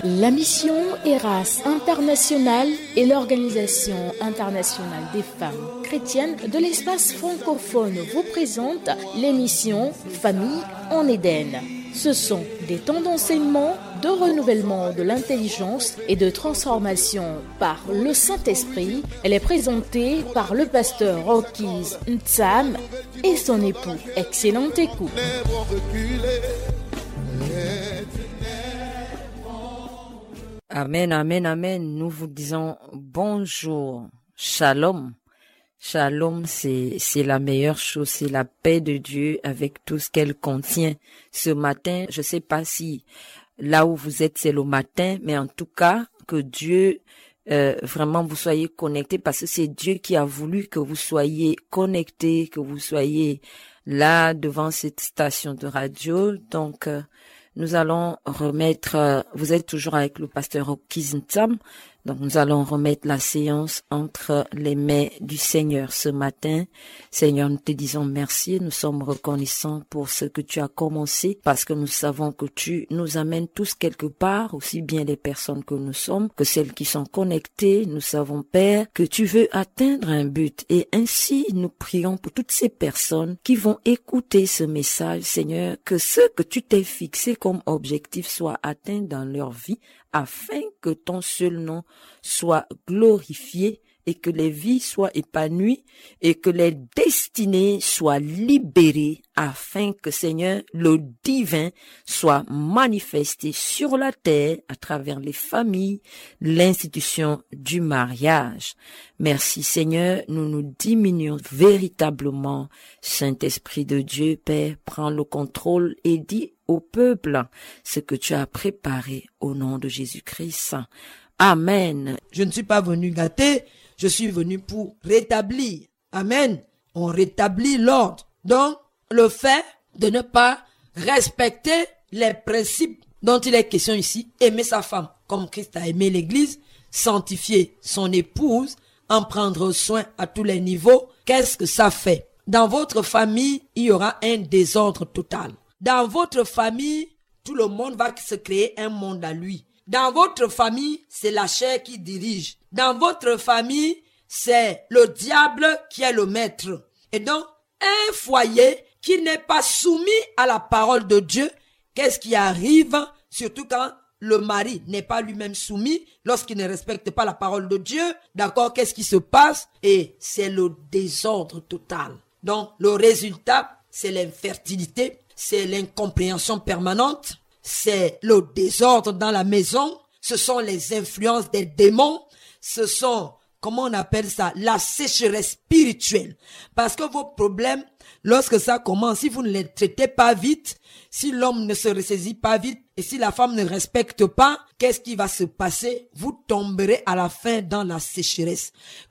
La mission Eras International est l'Organisation internationale des femmes chrétiennes de l'espace francophone vous présente l'émission Famille en Éden. Ce sont des temps d'enseignement, de renouvellement de l'intelligence et de transformation par le Saint-Esprit. Elle est présentée par le pasteur Rockies Ntsam et son époux. Excellente écoute. Amen, amen, amen. Nous vous disons bonjour. Shalom. Shalom, c'est la meilleure chose, c'est la paix de Dieu avec tout ce qu'elle contient. Ce matin, je sais pas si là où vous êtes, c'est le matin, mais en tout cas, que Dieu vraiment vous soyez connectés parce que c'est Dieu qui a voulu que vous soyez connectés, que vous soyez là devant cette station de radio. Donc, nous allons remettre, vous êtes toujours avec le pasteur Rockies Ntsam, donc nous allons remettre la séance entre les mains du Seigneur ce matin. Seigneur, nous te disons merci, nous sommes reconnaissants pour ce que tu as commencé, parce que nous savons que tu nous amènes tous quelque part, aussi bien les personnes que nous sommes, que celles qui sont connectées. Nous savons, Père, que tu veux atteindre un but, et ainsi nous prions pour toutes ces personnes qui vont écouter ce message, Seigneur, que ce que tu t'es fixé comme objectif soit atteint dans leur vie, afin que ton seul nom soit glorifié et que les vies soient épanouies et que les destinées soient libérées afin que, Seigneur, le divin soit manifesté sur la terre à travers les familles, l'institution du mariage. Merci, Seigneur, nous nous diminuons véritablement. Saint-Esprit de Dieu, Père, prends le contrôle et dis au peuple ce que tu as préparé au nom de Jésus-Christ. Amen. Je ne suis pas venu gâter, je suis venu pour rétablir. Amen. On rétablit l'ordre. Donc, le fait de ne pas respecter les principes dont il est question ici, aimer sa femme comme Christ a aimé l'Église, sanctifier son épouse, en prendre soin à tous les niveaux, qu'est-ce que ça fait? Dans votre famille, il y aura un désordre total. Dans votre famille, tout le monde va se créer un monde à lui. Dans votre famille, c'est la chair qui dirige. Dans votre famille, c'est le diable qui est le maître. Et donc, un foyer qui n'est pas soumis à la parole de Dieu, qu'est-ce qui arrive? Surtout quand le mari n'est pas lui-même soumis, lorsqu'il ne respecte pas la parole de Dieu, d'accord, qu'est-ce qui se passe? Et c'est le désordre total. Donc, le résultat, c'est l'infertilité, c'est l'incompréhension permanente, c'est le désordre dans la maison, ce sont les influences des démons, ce sont, comment on appelle ça, la sécheresse spirituelle. Parce que vos problèmes, lorsque ça commence, si vous ne les traitez pas vite, si l'homme ne se ressaisit pas vite, et si la femme ne respecte pas, qu'est-ce qui va se passer? Vous tomberez à la fin dans la sécheresse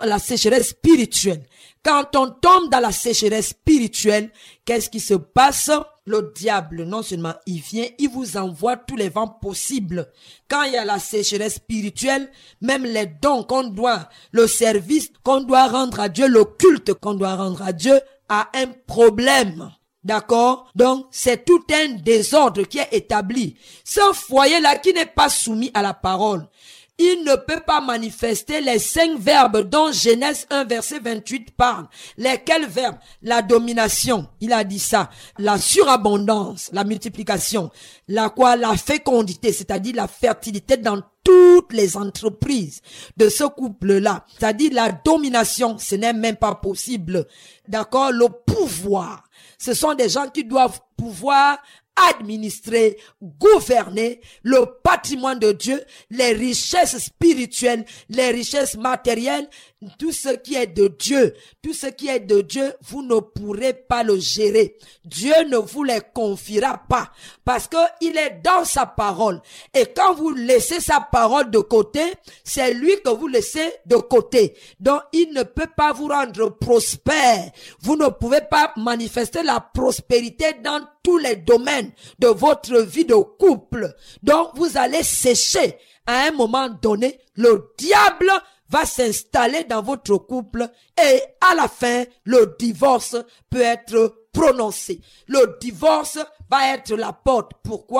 spirituelle. Quand on tombe dans la sécheresse spirituelle, qu'est-ce qui se passe? Le diable, non seulement il vient, il vous envoie tous les vents possibles. Quand il y a la sécheresse spirituelle, même les dons qu'on doit, le service qu'on doit rendre à Dieu, le culte qu'on doit rendre à Dieu, a un problème. D'accord? Donc, c'est tout un désordre qui est établi. Ce foyer-là qui n'est pas soumis à la parole, il ne peut pas manifester les 5 verbes dont Genèse 1 verset 28 parle. Lesquels verbes? La domination, il a dit ça. La surabondance, la multiplication. La fécondité, c'est-à-dire la fertilité dans toutes les entreprises de ce couple-là. C'est-à-dire la domination, ce n'est même pas possible. D'accord? Le pouvoir. Ce sont des gens qui doivent pouvoir administrer, gouverner le patrimoine de Dieu, les richesses spirituelles, les richesses matérielles, tout ce qui est de Dieu. Tout ce qui est de Dieu, vous ne pourrez pas le gérer. Dieu ne vous les confiera pas parce que il est dans sa parole. Et quand vous laissez sa parole de côté, c'est lui que vous laissez de côté. Donc, il ne peut pas vous rendre prospère. Vous ne pouvez pas manifester la prospérité dans tous les domaines de votre vie de couple. Donc, vous allez sécher. À un moment donné, le diable va s'installer dans votre couple et à la fin, le divorce peut être prononcé. Le divorce va être la porte. Pourquoi?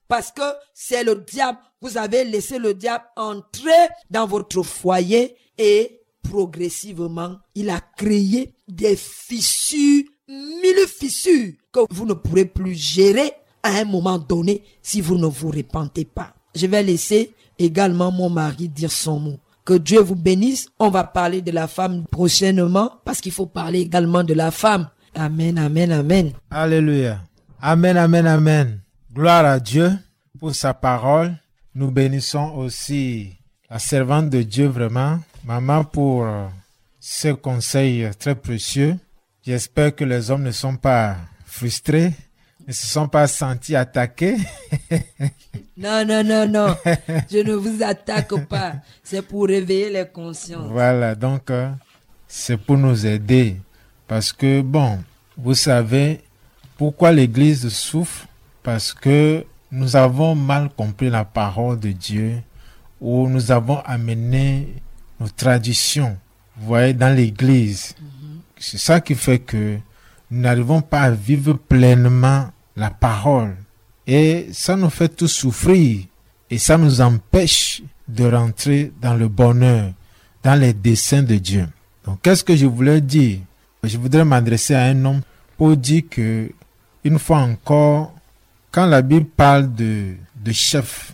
parce que c'est le diable. Vous avez laissé le diable entrer dans votre foyer et progressivement, il a créé des fissures, 1000 fissures que vous ne pourrez plus gérer à un moment donné si vous ne vous repentez pas. Je vais laisser également mon mari dire son mot. Que Dieu vous bénisse. On va parler de la femme prochainement parce qu'il faut parler également de la femme. Amen, amen, amen. Alléluia. Amen, amen, amen. Gloire à Dieu pour sa parole. Nous bénissons aussi la servante de Dieu vraiment, maman, pour ce conseil très précieux. J'espère que les hommes ne sont pas frustrés, ne se sont pas sentis attaqués. Non. Je ne vous attaque pas. C'est pour réveiller les consciences. Voilà, donc c'est pour nous aider. Parce que, vous savez pourquoi l'Église souffre? Parce que nous avons mal compris la parole de Dieu, ou nous avons amené nos traditions, vous voyez, dans l'Église. C'est ça qui fait que nous n'arrivons pas à vivre pleinement la parole. Et ça nous fait tous souffrir. Et ça nous empêche de rentrer dans le bonheur, dans les desseins de Dieu. Donc, qu'est-ce que je voulais dire? Je voudrais m'adresser à un homme pour dire que, une fois encore, quand la Bible parle de chef,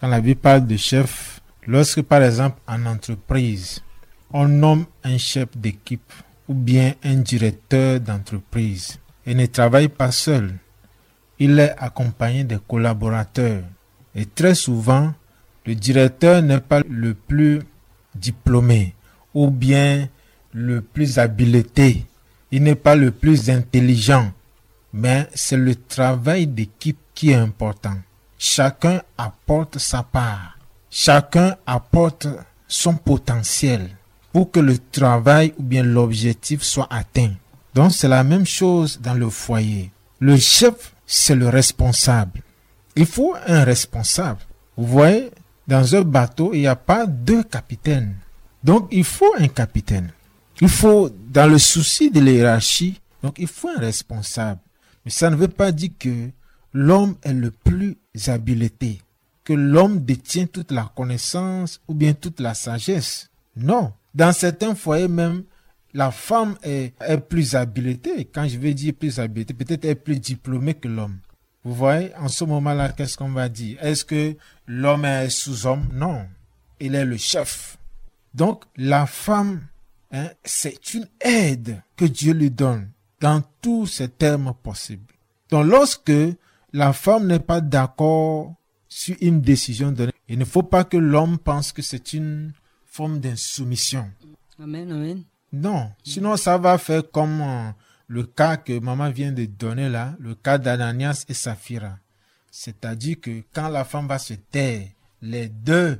lorsque par exemple en entreprise, on nomme un chef d'équipe ou bien un directeur d'entreprise et ne travaille pas seul, il est accompagné des collaborateurs. Et très souvent, le directeur n'est pas le plus diplômé ou bien le plus habilité, il n'est pas le plus intelligent, mais c'est le travail d'équipe qui est important. Chacun apporte sa part. Chacun apporte son potentiel pour que le travail ou bien l'objectif soit atteint. Donc c'est la même chose dans le foyer. Le chef, c'est le responsable. Il faut un responsable. Vous voyez, dans un bateau, il n'y a pas 2 capitaines. Donc il faut un capitaine. Il faut, dans le souci de l'hiérarchie, donc il faut un responsable. Mais ça ne veut pas dire que l'homme est le plus habilité, que l'homme détient toute la connaissance ou bien toute la sagesse. Non. Dans certains foyers même, la femme est plus habilitée. Quand je veux dire plus habilitée, peut-être elle est plus diplômée que l'homme. Vous voyez, en ce moment-là, qu'est-ce qu'on va dire? Est-ce que l'homme est sous-homme? Non. Il est le chef. Donc, la femme, c'est une aide que Dieu lui donne dans tous ces termes possibles. Donc, lorsque la femme n'est pas d'accord sur une décision donnée, il ne faut pas que l'homme pense que c'est une forme d'insoumission. Amen, amen. Non, sinon ça va faire comme le cas que maman vient de donner là, le cas d'Ananias et Saphira. C'est-à-dire que quand la femme va se taire, les deux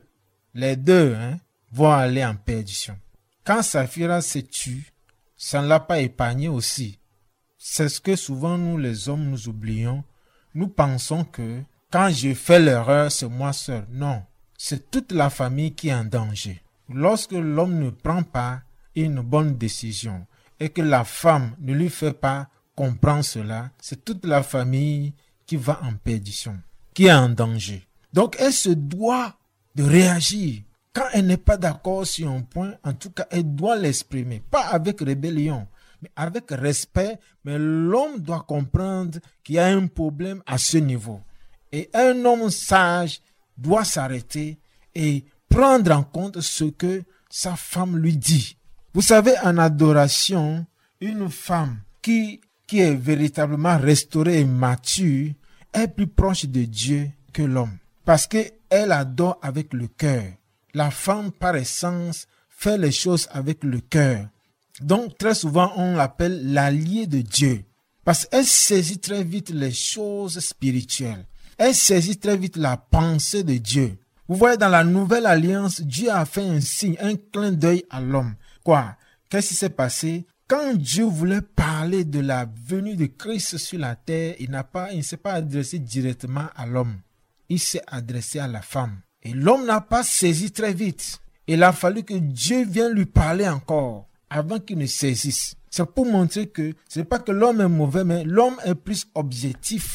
vont aller en perdition. Quand Saphira se tue, ça ne l'a pas épargné aussi. C'est ce que souvent nous les hommes nous oublions. Nous pensons que quand je fais l'erreur, c'est moi seul. Non, c'est toute la famille qui est en danger. Lorsque l'homme ne prend pas une bonne décision et que la femme ne lui fait pas comprendre cela, c'est toute la famille qui va en perdition, qui est en danger. Donc elle se doit de réagir. Quand elle n'est pas d'accord sur un point, en tout cas, elle doit l'exprimer. Pas avec rébellion, mais avec respect. Mais l'homme doit comprendre qu'il y a un problème à ce niveau. Et un homme sage doit s'arrêter et prendre en compte ce que sa femme lui dit. Vous savez, en adoration, une femme qui est véritablement restaurée et mature est plus proche de Dieu que l'homme. Parce qu'elle adore avec le cœur. La femme, par essence, fait les choses avec le cœur. Donc, très souvent, on l'appelle l'allié de Dieu. Parce qu'elle saisit très vite les choses spirituelles. Elle saisit très vite la pensée de Dieu. Vous voyez, dans la nouvelle alliance, Dieu a fait un signe, un clin d'œil à l'homme. Quoi? Qu'est-ce qui s'est passé? Quand Dieu voulait parler de la venue de Christ sur la terre, il ne s'est pas adressé directement à l'homme. Il s'est adressé à la femme. Et l'homme n'a pas saisi très vite. Il a fallu que Dieu vienne lui parler encore avant qu'il ne saisisse. C'est pour montrer que ce n'est pas que l'homme est mauvais, mais l'homme est plus objectif.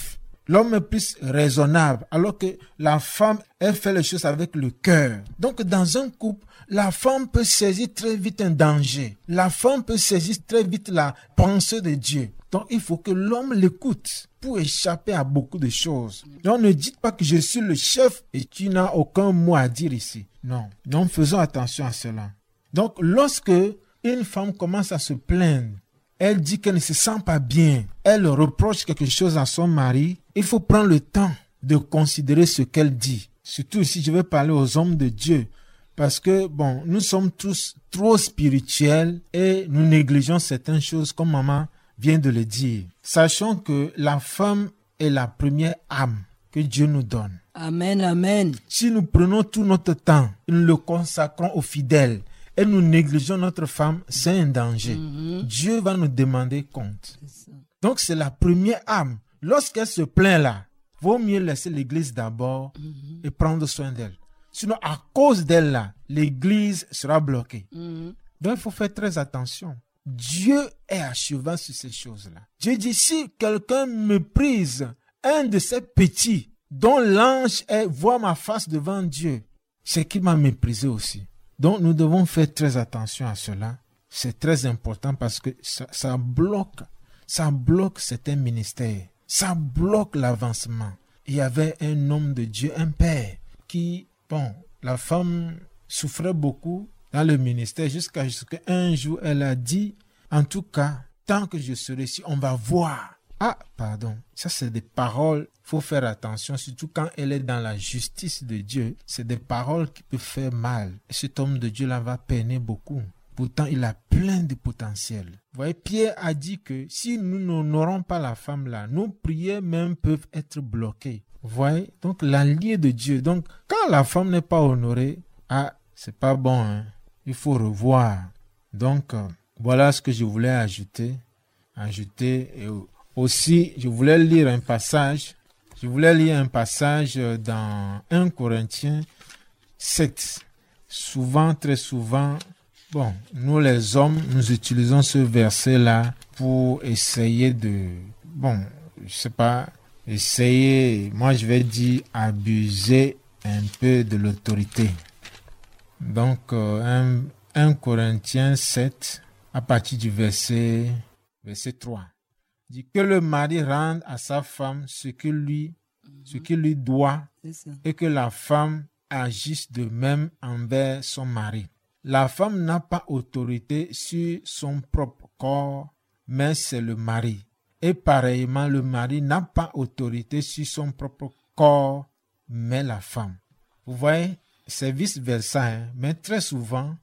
L'homme est plus raisonnable, alors que la femme, elle fait les choses avec le cœur. Donc, dans un couple, la femme peut saisir très vite un danger. La femme peut saisir très vite la pensée de Dieu. Donc, il faut que l'homme l'écoute pour échapper à beaucoup de choses. Donc, ne dites pas que je suis le chef et tu n'as aucun mot à dire ici. Non. Donc, faisons attention à cela. Donc, lorsque une femme commence à se plaindre, elle dit qu'elle ne se sent pas bien, elle reproche quelque chose à son mari, il faut prendre le temps de considérer ce qu'elle dit. Surtout si je vais parler aux hommes de Dieu. Parce que, nous sommes tous trop spirituels et nous négligeons certaines choses comme maman vient de le dire. Sachons que la femme est la première âme que Dieu nous donne. Amen, amen. Si nous prenons tout notre temps, nous le consacrons aux fidèles, et nous négligeons notre femme, c'est un danger. Dieu va nous demander compte. Donc, c'est la première âme. Lorsqu'elle se plaint là, vaut mieux laisser l'église d'abord et prendre soin d'elle. Sinon, à cause d'elle là, l'église sera bloquée. Donc, il faut faire très attention. Dieu est à cheval sur ces choses-là. Dieu dit, si quelqu'un méprise un de ces petits dont l'ange voit ma face devant Dieu, c'est qu'il m'a méprisé aussi. Donc, nous devons faire très attention à cela. C'est très important parce que ça bloque certains ministères. Ça bloque l'avancement. Il y avait un homme de Dieu, un père, qui, la femme souffrait beaucoup dans le ministère jusqu'à ce qu'un jour, elle a dit, en tout cas, tant que je serai ici, on va voir. Ah, pardon, ça c'est des paroles, il faut faire attention, surtout quand elle est dans la justice de Dieu. C'est des paroles qui peuvent faire mal. Et cet homme de Dieu là va peiner beaucoup. Pourtant, il a plein de potentiel. Vous voyez, Pierre a dit que si nous n'honorons pas la femme là, nos prières même peuvent être bloquées. Vous voyez, donc l'allié de Dieu. Donc, quand la femme n'est pas honorée, c'est pas bon, hein. Il faut revoir. Donc, voilà ce que je voulais ajouter. Et aussi, je voulais lire un passage. Dans 1 Corinthiens 7. Souvent, très souvent, nous les hommes, nous utilisons ce verset-là pour essayer moi je vais dire abuser un peu de l'autorité. Donc, 1 Corinthiens 7, à partir du verset 3. Dit que le mari rende à sa femme ce qui lui doit et que la femme agisse de même envers son mari. La femme n'a pas autorité sur son propre corps, mais c'est le mari. Et pareillement, le mari n'a pas autorité sur son propre corps, mais la femme. Vous voyez, c'est vice-versa, hein? Mais très souvent,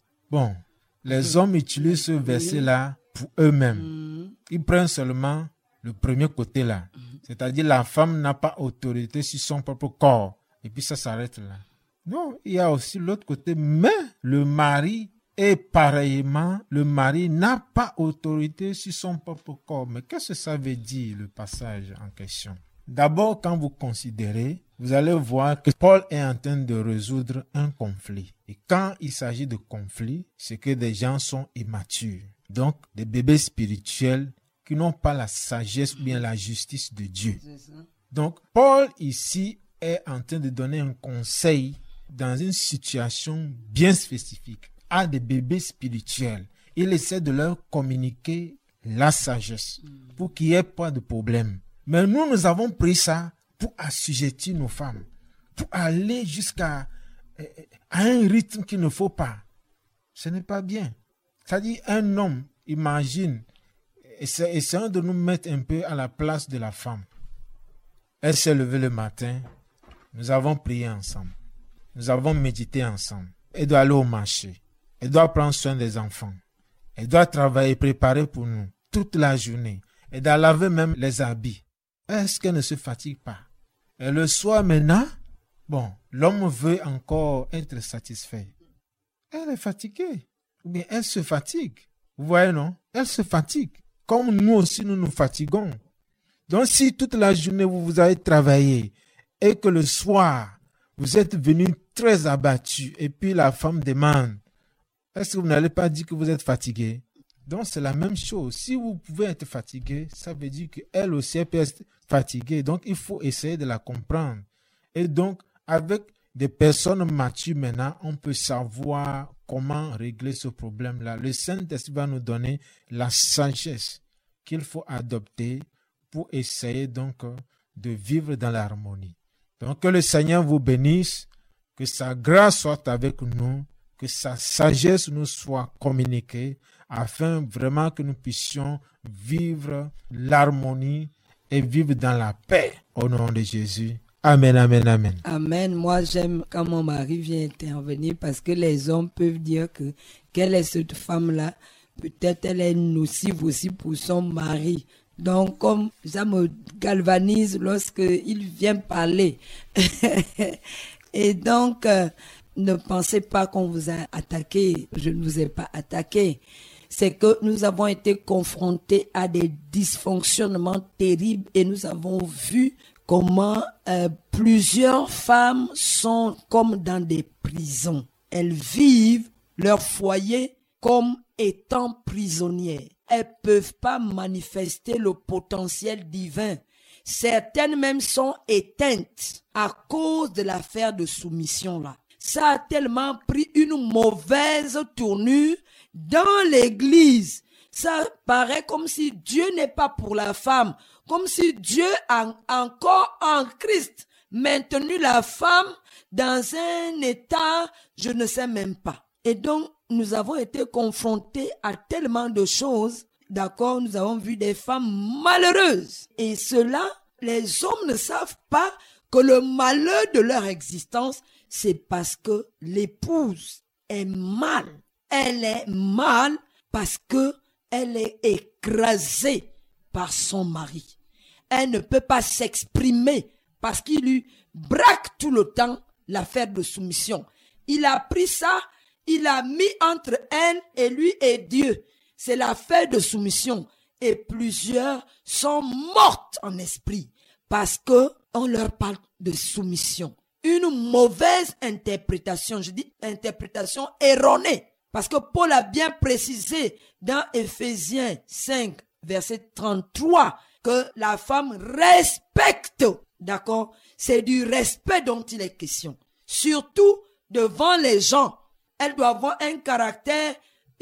les hommes utilisent ce verset-là pour eux-mêmes. Ils prennent seulement le premier côté là. C'est-à-dire la femme n'a pas autorité sur son propre corps. Et puis ça s'arrête là. Non, il y a aussi l'autre côté. Mais le mari, et pareillement, le mari n'a pas autorité sur son propre corps. Mais qu'est-ce que ça veut dire, le passage en question? D'abord, quand vous considérez, vous allez voir que Paul est en train de résoudre un conflit. Et quand il s'agit de conflit, c'est que des gens sont immatures. Donc, des bébés spirituels qui n'ont pas la sagesse ou bien la justice de Dieu. Donc, Paul ici est en train de donner un conseil dans une situation bien spécifique à des bébés spirituels. Il essaie de leur communiquer la sagesse pour qu'il n'y ait pas de problème. Mais nous avons pris ça pour assujettir nos femmes, pour aller jusqu'à un rythme qu'il ne faut pas. Ce n'est pas bien. C'est-à-dire, un homme, imagine, essayons de nous mettre un peu à la place de la femme. Elle s'est levée le matin, nous avons prié ensemble, nous avons médité ensemble. Elle doit aller au marché, elle doit prendre soin des enfants, elle doit travailler, préparer pour nous toute la journée, elle doit laver même les habits. Est-ce qu'elle ne se fatigue pas? Et le soir maintenant, l'homme veut encore être satisfait. Elle est fatiguée, ou bien elle se fatigue. Vous voyez, non? Elle se fatigue. Comme nous aussi, nous nous fatiguons. Donc, si toute la journée, vous avez travaillé et que le soir, vous êtes venu très abattu et puis la femme demande, est-ce que vous n'allez pas dire que vous êtes fatigué? Donc, c'est la même chose. Si vous pouvez être fatigué, ça veut dire qu'elle aussi, elle peut être fatiguée. Donc, il faut essayer de la comprendre. Et donc, avec des personnes matures maintenant, on peut savoir comment régler ce problème-là. Le Saint-Esprit va nous donner la sagesse qu'il faut adopter pour essayer donc de vivre dans l'harmonie. Donc, que le Seigneur vous bénisse, que sa grâce soit avec nous, que sa sagesse nous soit communiquée, afin vraiment que nous puissions vivre l'harmonie et vivre dans la paix au nom de Jésus. Amen, amen, amen. Amen. Moi, j'aime quand mon mari vient intervenir parce que les hommes peuvent dire que quelle est cette femme-là? Peut-être elle est nocive aussi pour son mari. Donc, comme ça me galvanise lorsqu'il vient parler. Et donc, ne pensez pas qu'on vous a attaqué. Je ne vous ai pas attaqué. C'est que nous avons été confrontés à des dysfonctionnements terribles et nous avons vu comment plusieurs femmes sont comme dans des prisons. Elles vivent leur foyer comme étant prisonnières. Elles ne peuvent pas manifester le potentiel divin. Certaines même sont éteintes à cause de l'affaire de soumission-là. Ça a tellement pris une mauvaise tournure dans l'église. Ça paraît comme si Dieu n'est pas pour la femme, comme si Dieu a encore en Christ maintenu la femme dans un état, je ne sais même pas. Et donc, nous avons été confrontés à tellement de choses. D'accord, nous avons vu des femmes malheureuses. Et cela, les hommes ne savent pas que le malheur de leur existence, c'est parce que l'épouse est mal. Elle est mal parce que elle est écrasée par son mari. Elle ne peut pas s'exprimer parce qu'il lui braque tout le temps l'affaire de soumission. Il a pris ça, il a mis entre elle et lui et Dieu. C'est l'affaire de soumission. Et plusieurs sont mortes en esprit parce que on leur parle de soumission. Une mauvaise interprétation, je dis interprétation erronée. Parce que Paul a bien précisé dans Éphésiens 5, verset 33, que la femme respecte, d'accord? C'est du respect dont il est question. Surtout devant les gens. Elle doit avoir un caractère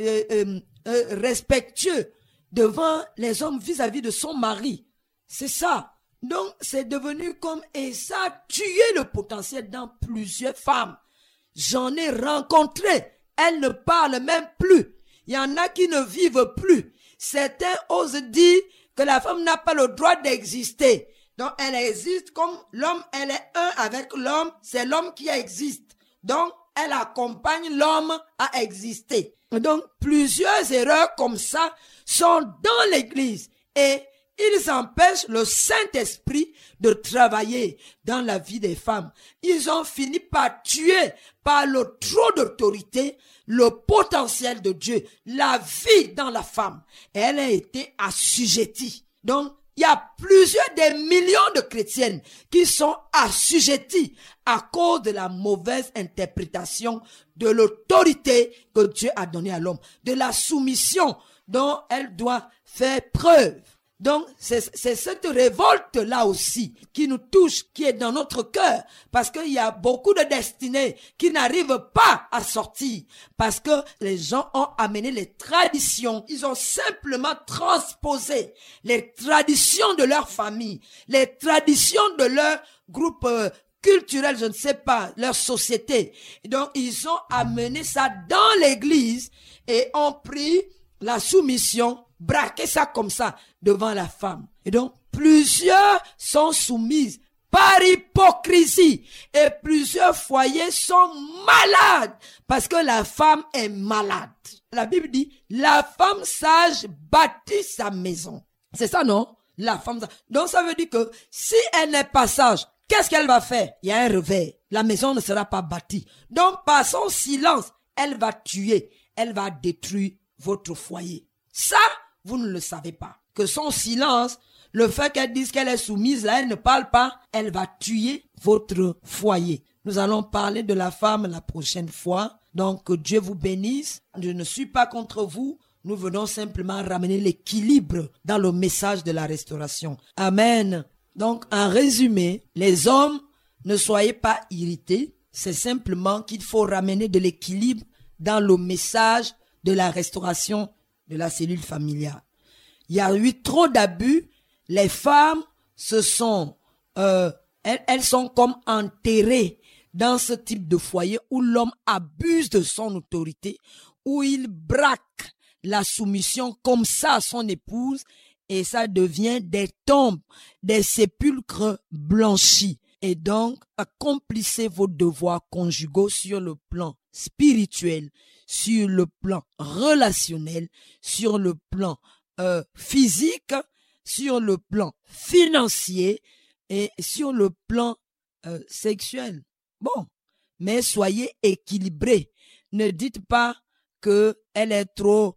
respectueux devant les hommes vis-à-vis de son mari. C'est ça. Donc, c'est devenu comme, et ça a tué le potentiel dans plusieurs femmes. J'en ai rencontré. Elles ne parlent même plus. Il y en a qui ne vivent plus. Certains osent dire que la femme n'a pas le droit d'exister. Donc, elle existe comme l'homme, elle est un avec l'homme, c'est l'homme qui existe. Donc, elle accompagne l'homme à exister. Donc, plusieurs erreurs comme ça sont dans l'église et ils empêchent le Saint-Esprit de travailler dans la vie des femmes. Ils ont fini par tuer par le trop d'autorité le potentiel de Dieu, la vie dans la femme. Elle a été assujettie. Donc, il y a des millions de chrétiennes qui sont assujetties à cause de la mauvaise interprétation de l'autorité que Dieu a donnée à l'homme, de la soumission dont elle doit faire preuve. Donc, c'est cette révolte-là aussi qui nous touche, qui est dans notre cœur, parce qu'il y a beaucoup de destinées qui n'arrivent pas à sortir, parce que les gens ont amené les traditions, ils ont simplement transposé les traditions de leur famille, les traditions de leur groupe culturel, je ne sais pas, leur société. Et donc, ils ont amené ça dans l'église et ont pris la soumission, braquer ça comme ça devant la femme. Et donc, plusieurs sont soumises par hypocrisie et plusieurs foyers sont malades parce que la femme est malade. La Bible dit, la femme sage bâtit sa maison. C'est ça, non? La femme sage. Donc, ça veut dire que si elle n'est pas sage, qu'est-ce qu'elle va faire? Il y a un revers. La maison ne sera pas bâtie. Donc, par son silence, elle va tuer, elle va détruire votre foyer. Ça, vous ne le savez pas. Que son silence, le fait qu'elle dise qu'elle est soumise, là, elle ne parle pas, elle va tuer votre foyer. Nous allons parler de la femme la prochaine fois. Donc, que Dieu vous bénisse. Je ne suis pas contre vous. nous venons simplement ramener l'équilibre dans le message de la restauration. Amen. Donc, en résumé, les hommes, ne soyez pas irrités. C'est simplement qu'il faut ramener de l'équilibre dans le message de la restauration de la cellule familiale. Il y a eu trop d'abus. Les femmes elles sont comme enterrées dans ce type de foyer où l'homme abuse de son autorité, où il braque la soumission comme ça à son épouse, et ça devient des tombes, des sépulcres blanchis. Et donc, accomplissez vos devoirs conjugaux sur le plan spirituel, sur le plan relationnel, sur le plan physique, sur le plan financier et sur le plan sexuel. Bon, mais soyez équilibrés. Ne dites pas que elle est trop.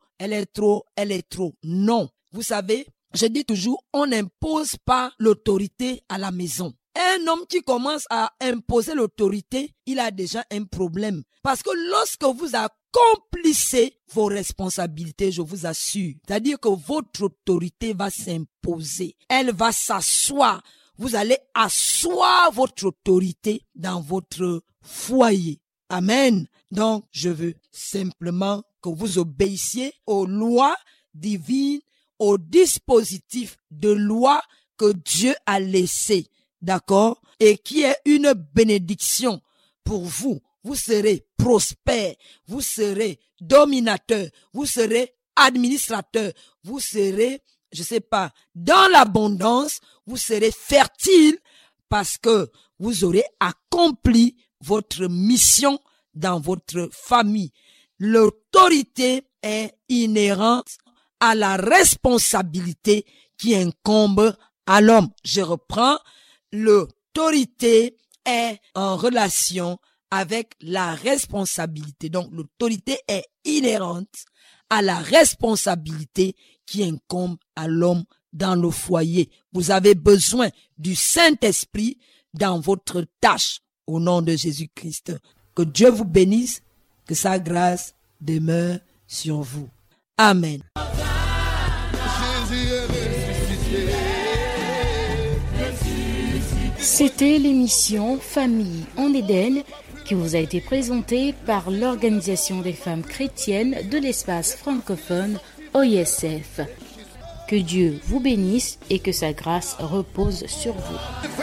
Non. Vous savez, je dis toujours, on n'impose pas l'autorité à la maison. Un homme qui commence à imposer l'autorité, il a déjà un problème. Parce que lorsque vous accomplissez vos responsabilités, je vous assure, c'est-à-dire que votre autorité va s'imposer. Elle va s'asseoir. Vous allez asseoir votre autorité dans votre foyer. Amen. Donc, je veux simplement que vous obéissiez aux lois divines, aux dispositifs de loi que Dieu a laissés. D'accord? Et qui est une bénédiction pour vous. Vous serez prospère, vous serez dominateur, vous serez administrateur, vous serez, dans l'abondance, vous serez fertile parce que vous aurez accompli votre mission dans votre famille. L'autorité est inhérente à la responsabilité qui incombe à l'homme. Je reprends. L'autorité est en relation avec la responsabilité. Donc, l'autorité est inhérente à la responsabilité qui incombe à l'homme dans le foyer. Vous avez besoin du Saint-Esprit dans votre tâche au nom de Jésus-Christ. Que Dieu vous bénisse, que sa grâce demeure sur vous. Amen. C'était l'émission Famille en Éden qui vous a été présentée par l'Organisation des femmes chrétiennes de l'espace francophone OISF. Que Dieu vous bénisse et que sa grâce repose sur vous.